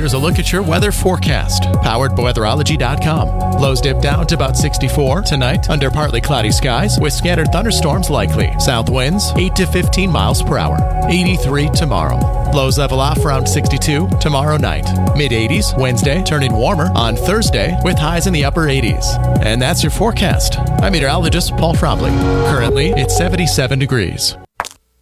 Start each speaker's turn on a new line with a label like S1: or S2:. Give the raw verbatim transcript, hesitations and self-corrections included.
S1: here's a look at your weather forecast, powered by weatherology dot com. Lows dip down to about sixty-four tonight under partly cloudy skies with scattered thunderstorms likely. South winds eight to fifteen miles per hour. eighty-three tomorrow. Lows level off around sixty-two tomorrow night. mid eighties Wednesday, turning warmer on Thursday with highs in the upper eighties. And that's your forecast. I'm meteorologist Paul Trombley. Currently, it's seventy-seven degrees.